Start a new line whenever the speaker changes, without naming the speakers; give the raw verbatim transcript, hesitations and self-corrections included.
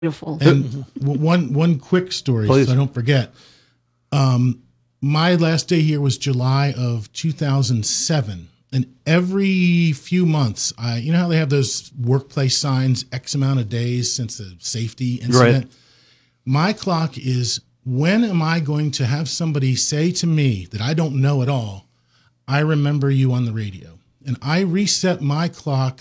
Beautiful.
And w- one one quick story,
Please.
so I don't forget. Um, my last day here was July of two thousand seven, and every few months, I you know how they have those workplace signs, X amount of days since the safety incident.
Right.
My clock is, when am I going to have somebody say to me that I don't know at all, I remember you on the radio? And I reset my clock